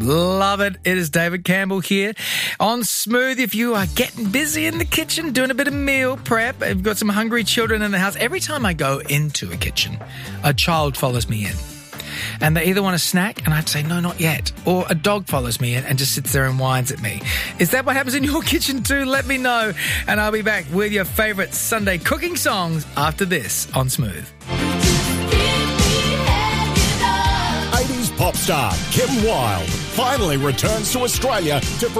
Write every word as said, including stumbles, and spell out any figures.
Love it. It is David Campbell here on Smooth. If you are getting busy in the kitchen, doing a bit of meal prep, you've got some hungry children in the house. Every time I go into a kitchen, a child follows me in. And they either want a snack, and I have to say, no, not yet. Or a dog follows me in and just sits there and whines at me. Is that what happens in your kitchen too? Let me know. And I'll be back with your favourite Sunday cooking songs after this on Smooth. eighties pop star Kim Wilde finally returns to Australia to